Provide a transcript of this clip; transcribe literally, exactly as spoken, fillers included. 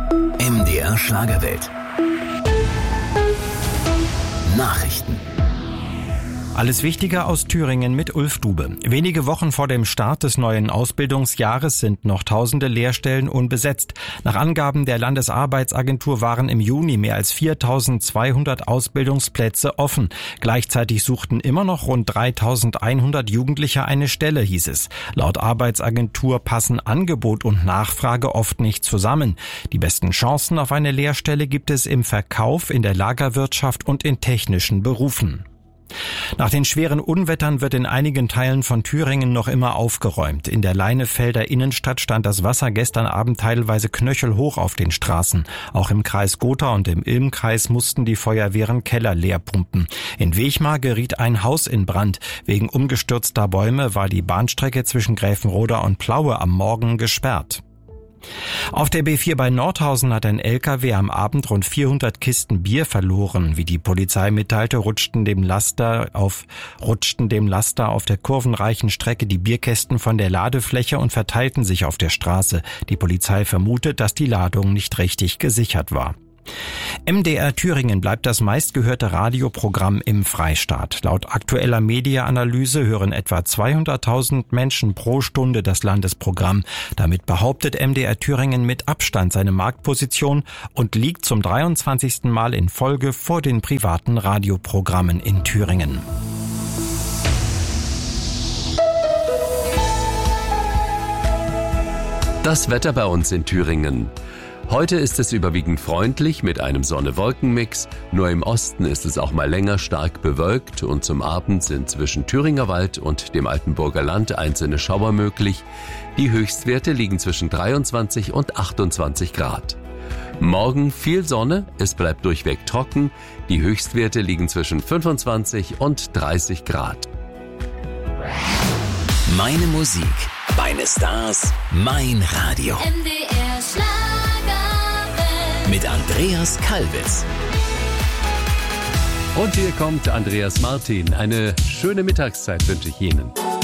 M D R Schlagerwelt. Nachrichten. Alles Wichtige aus Thüringen mit Ulf Dube. Wenige Wochen vor dem Start des neuen Ausbildungsjahres sind noch tausende Lehrstellen unbesetzt. Nach Angaben der Landesarbeitsagentur waren im Juni mehr als viertausendzweihundert Ausbildungsplätze offen. Gleichzeitig suchten immer noch rund dreitausendeinhundert Jugendliche eine Stelle, hieß es. Laut Arbeitsagentur passen Angebot und Nachfrage oft nicht zusammen. Die besten Chancen auf eine Lehrstelle gibt es im Verkauf, in der Lagerwirtschaft und in technischen Berufen. Nach den schweren Unwettern wird in einigen Teilen von Thüringen noch immer aufgeräumt. In der Leinefelder Innenstadt stand das Wasser gestern Abend teilweise knöchelhoch auf den Straßen. Auch im Kreis Gotha und im Ilmkreis mussten die Feuerwehren Keller leer pumpen. In Wechmar geriet ein Haus in Brand. Wegen umgestürzter Bäume war die Bahnstrecke zwischen Gräfenroda und Plaue am Morgen gesperrt. Auf der B vier bei Nordhausen hat ein L K W am Abend rund vierhundert Kisten Bier verloren. Wie die Polizei mitteilte, rutschten dem Laster auf, rutschten dem Laster auf der kurvenreichen Strecke die Bierkästen von der Ladefläche und verteilten sich auf der Straße. Die Polizei vermutet, dass die Ladung nicht richtig gesichert war. M D R Thüringen bleibt das meistgehörte Radioprogramm im Freistaat. Laut aktueller Media-Analyse hören etwa zweihunderttausend Menschen pro Stunde das Landesprogramm. Damit behauptet M D R Thüringen mit Abstand seine Marktposition und liegt zum dreiundzwanzigsten Mal in Folge vor den privaten Radioprogrammen in Thüringen. Das Wetter bei uns in Thüringen. Heute ist es überwiegend freundlich mit einem Sonne-Wolken-Mix. Nur im Osten ist es auch mal länger stark bewölkt und zum Abend sind zwischen Thüringer Wald und dem Altenburger Land einzelne Schauer möglich. Die Höchstwerte liegen zwischen dreiundzwanzig und achtundzwanzig Grad. Morgen viel Sonne, es bleibt durchweg trocken. Die Höchstwerte liegen zwischen fünfundzwanzig und dreißig Grad. Meine Musik, meine Stars, mein Radio. M D R Schlagerwelt. Mit Andreas Kalbitz. Und hier kommt Andreas Martin. Eine schöne Mittagszeit wünsche ich Ihnen.